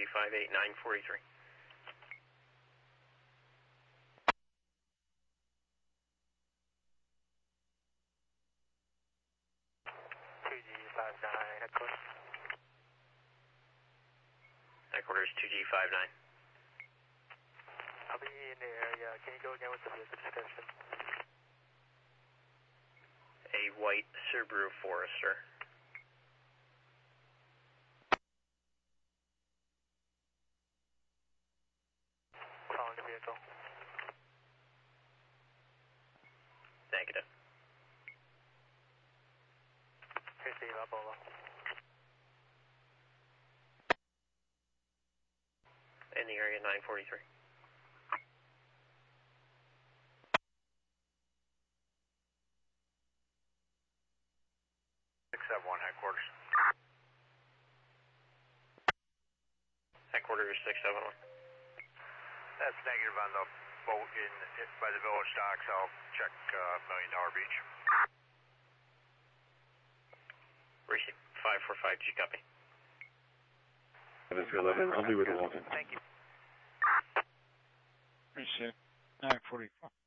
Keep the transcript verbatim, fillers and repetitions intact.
five eight nine forty-three. two G five nine, headquarters. Headquarters two G five nine. I'll be in the area. Can you go again with the vehicle description? A white Subaru Forester. Following the vehicle. Negative. Receive Apollo. In the area nine forty-three. six seven one, headquarters. Headquarters six seven one. That's negative on the boat in, in by the village docks. I'll check uh, Million Dollar Beach. Receive five four five, G copy. eleven, I'll be with eleven. Thank you. Appreciate it. nine forty-four.